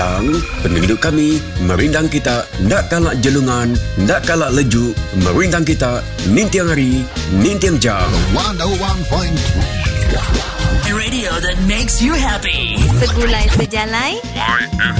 datang, penduduk kami merindang kita nak kalak jelungan, nak kalak lejuk, merindang kita nintiang hari, nintiang jam. 101.3 Radio that makes you happy. Segulai sejalai.